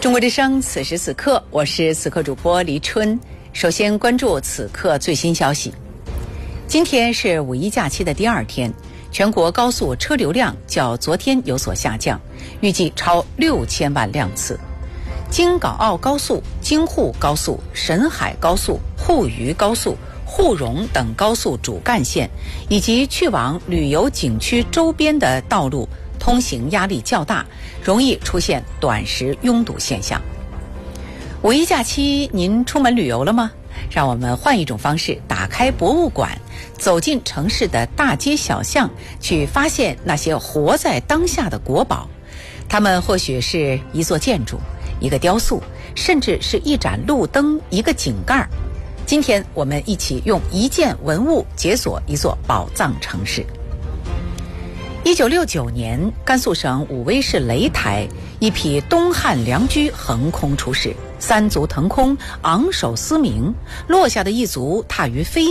中国之声，此时此刻，我是此刻主播黎春。首先关注此刻最新消息。今天是五一假期的第二天，全国高速车流量较昨天有所下降，预计超6000万辆次。京港澳高速、京沪高速、沈海高速、沪渝高速、沪蓉等高速主干线以及去往旅游景区周边的道路通行压力较大，容易出现短时拥堵现象。五一假期您出门旅游了吗？让我们换一种方式，打开博物馆，走进城市的大街小巷，去发现那些活在当下的国宝。它们或许是一座建筑、一个雕塑，甚至是一盏路灯、一个井盖。今天我们一起用一件文物解锁一座宝藏城市。1969年，甘肃省武威市雷台，一匹东汉良驹横空出世，三足腾空，昂首嘶鸣，落下的一足踏于飞